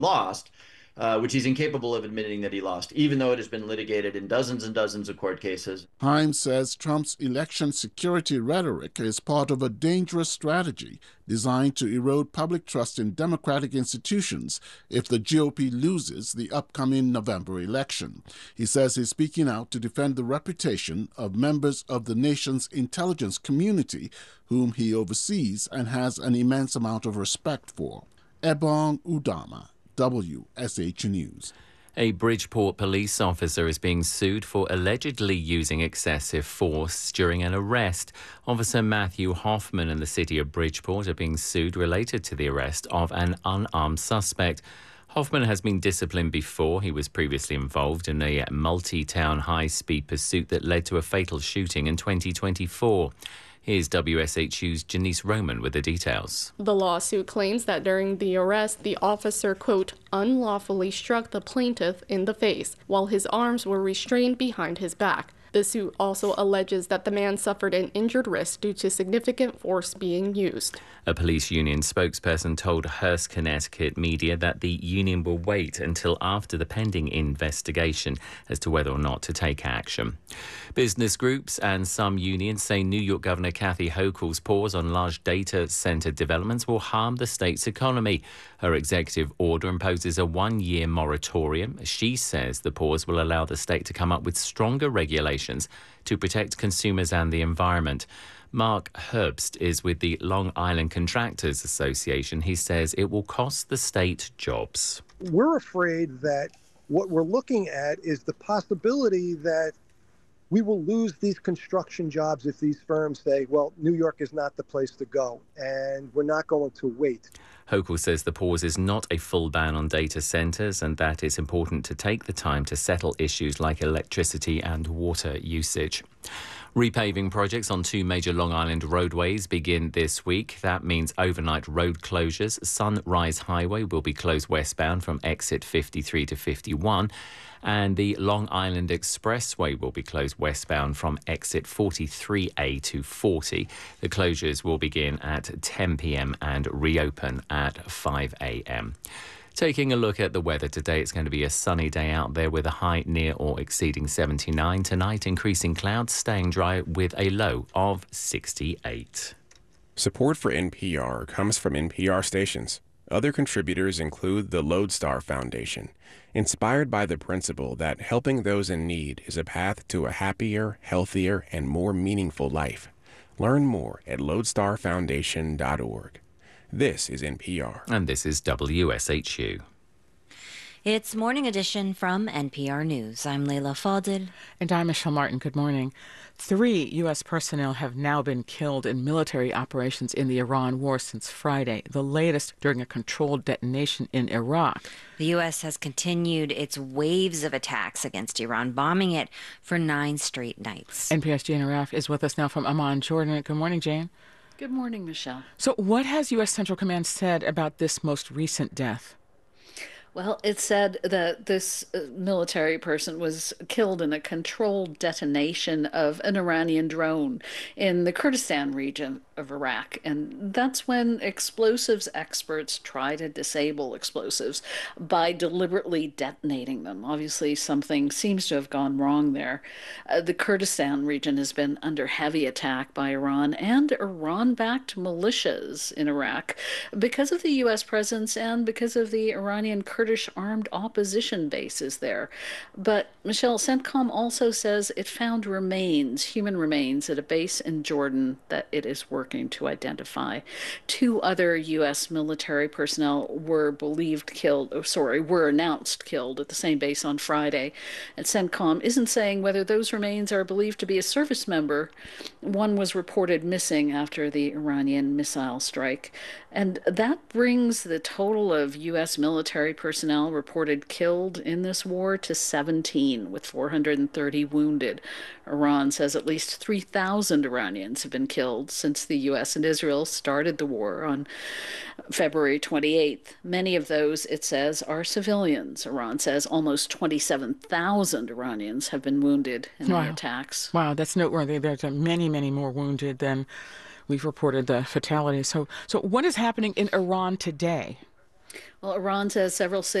lost, which he's incapable of admitting that he lost, even though it has been litigated in dozens and dozens of court cases. Himes says Trump's election security rhetoric is part of a dangerous strategy designed to erode public trust in democratic institutions if the GOP loses the upcoming November election. He says he's speaking out to defend the reputation of members of the nation's intelligence community, whom he oversees and has an immense amount of respect for. Ebong Udama, WSH News. A Bridgeport police officer is being sued for allegedly using excessive force during an arrest. Officer Matthew Hoffman and the city of Bridgeport are being sued related to the arrest of an unarmed suspect. Hoffman has been disciplined before. He was previously involved in a multi-town high-speed pursuit that led to a fatal shooting in 2024. Here's WSHU's Janice Roman with the details. The lawsuit claims that during the arrest, the officer, quote, unlawfully struck the plaintiff in the face while his arms were restrained behind his back. The suit also alleges that the man suffered an injured wrist due to significant force being used. A police union spokesperson told Hearst, Connecticut media that the union will wait until after the pending investigation as to whether or not to take action. Business groups and some unions say New York Governor Kathy Hochul's pause on large data center developments will harm the state's economy. Her executive order imposes a one-year moratorium. She says the pause will allow the state to come up with stronger regulations to protect consumers and the environment. Mark Herbst is with the Long Island Contractors Association. He says it will cost the state jobs. We're afraid that what we're looking at is the possibility that we will lose these construction jobs if these firms say, well, New York is not the place to go, and we're not going to wait. Hochul says the pause is not a full ban on data centres and that it's important to take the time to settle issues like electricity and water usage. Repaving projects on two major Long Island roadways begin this week. That means overnight road closures. Sunrise Highway will be closed westbound from exit 53 to 51. And the Long Island Expressway will be closed westbound from exit 43A to 40. The closures will begin at 10 p.m. and reopen at 5 a.m. Taking a look at the weather today, it's going to be a sunny day out there with a high near or exceeding 79. Tonight, increasing clouds, staying dry with a low of 68. Support for NPR comes from NPR stations. Other contributors include the Lodestar Foundation, inspired by the principle that helping those in need is a path to a happier, healthier, and more meaningful life. Learn more at lodestarfoundation.org. This is NPR. And this is WSHU. It's Morning Edition from NPR News. I'm Leila Fadil. And I'm Michelle Martin. Good morning. 3 U.S. personnel have now been killed in military operations in the Iran war since Friday, the latest during a controlled detonation in Iraq. The U.S. has continued its waves of attacks against Iran, bombing it for 9 straight nights. NPR's Jane Araf is with us now from Amman, Jordan. Good morning, Jane. Good morning, Michelle. So what has U.S. Central Command said about this most recent death? Well, it said that this military person was killed in a controlled detonation of an Iranian drone in the Kurdistan region of Iraq. And that's when explosives experts try to disable explosives by deliberately detonating them. Obviously, something seems to have gone wrong there. The Kurdistan region has been under heavy attack by Iran and Iran-backed militias in Iraq because of the U.S. presence and because of the Iranian Kurdish armed opposition bases there. But Michelle, CENTCOM also says it found remains, human remains, at a base in Jordan that it is working to identify. 2 other U.S. military personnel were announced killed at the same base on Friday. And CENTCOM isn't saying whether those remains are believed to be a service member. One was reported missing after the Iranian missile strike. And that brings the total of U.S. military personnel reported killed in this war to 17, with 430 wounded. Iran says at least 3,000 Iranians have been killed since the U.S. and Israel started the war on February 28th. Many of those, it says, are civilians. Iran says almost 27,000 Iranians have been wounded in the attacks. Wow, that's noteworthy. There's many, many more wounded than we've reported the fatalities. So what is happening in Iran today? Well, Iran says several